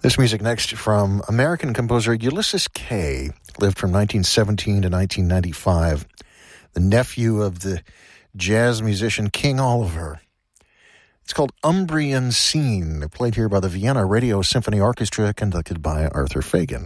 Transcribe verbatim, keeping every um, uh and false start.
This music next from American composer Ulysses Kay, lived from nineteen seventeen to nineteen ninety-five, the nephew of the jazz musician King Oliver. It's called Umbrian Scene, played here by the Vienna Radio Symphony Orchestra, conducted by Arthur Fagan.